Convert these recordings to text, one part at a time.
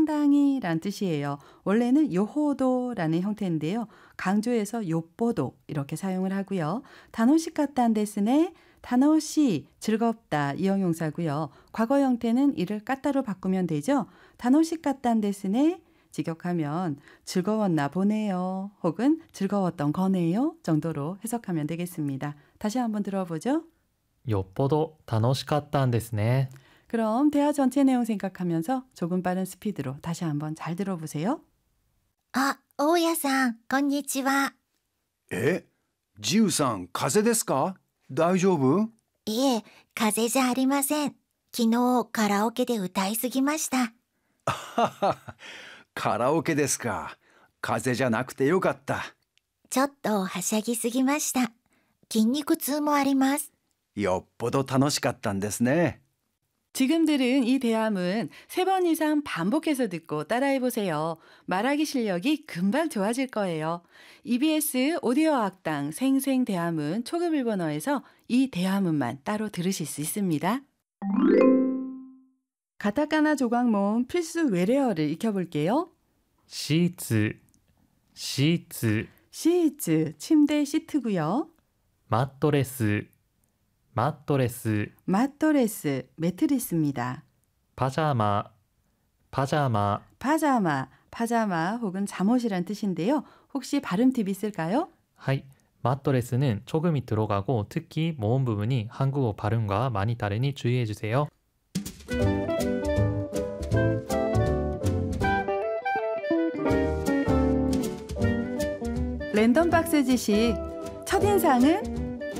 상당히란 뜻이에요. 원래는 요호도라는 형태인데요. 강조해서 요뽀도 이렇게 사용을 하고요. 다노시카탄 데스네, 다노시 즐겁다 이형용사고요. 과거 형태는 이를 까따로 바꾸면 되죠. 다노시카탄 데스네 직역하면 즐거웠나 보네요. 혹은 즐거웠던 거네요 정도로 해석하면 되겠습니다. 다시 한번 들어보죠. よっぽど楽しかったんですね. 그럼 대화 전체 내용 생각하면서 조금 빠른 스피드로 다시 한번 잘 들어보세요. あ、大家さん、こんにちは。 ジウさん、風邪ですか？大丈夫？ いえ、風邪じゃありません。昨日カラオケで歌いすぎました。 カラオケですか。風邪じゃなくてよかった。 ちょっとはしゃぎすぎました。筋肉痛もあります。 よっぽど楽しかったんですね。 지금 들은 이 대화문 3번 이상 반복해서 듣고 따라해보세요. 말하기 실력이 금방 좋아질 거예요. EBS 오디오 학당 생생 대화문 초급 일본어에서 이 대화문만 따로 들으실 수 있습니다. 가타카나 조각 모음 필수 외래어를 익혀볼게요. 시트, 시트, 시트, 침대 시트고요. 마토레스, 마토레스, 마토레스, 매트리스입니다. 파자마, 파자마, 파자마, 파자마 혹은 잠옷이란 뜻인데요. 혹시 발음 팁 있을까요? はい、마토레스는 초금이 들어가고 특히 모음 부분이 한국어 발음과 많이 다르니 주의해주세요. 랜덤 박스 지식 첫인상은?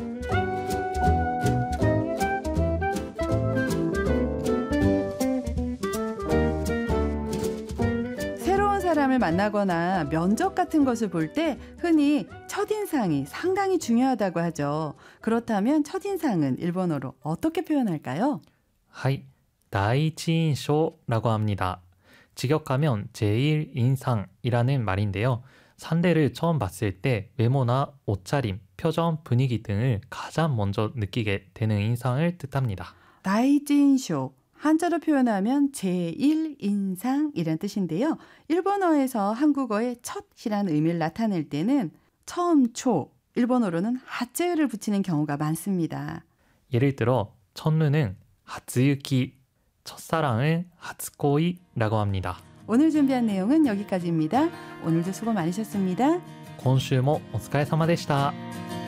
새로운 사람을 만나거나 면접 같은 것을 볼 때 흔히 첫인상이 상당히 중요하다고 하죠. 그렇다면 첫인상은 일본어로 어떻게 표현할까요? はい、第一印象라고 합니다. 직역하면 제1인상이라는 말인데요. 상대를 처음 봤을 때 외모나 옷차림, 표정, 분위기 등을 가장 먼저 느끼게 되는 인상을 뜻합니다. 다이진쇼, 한자로 표현하면 제1인상이란 뜻인데요. 일본어에서 한국어의 첫이란 의미를 나타낼 때는 처음 초, 일본어로는 하츠를 붙이는 경우가 많습니다. 예를 들어 첫눈은 하츠유키, 첫사랑을 하츠코이라고 합니다. 오늘 준비한 내용은 여기까지입니다. 오늘도 수고 많으셨습니다. 今週もお疲れ様でした。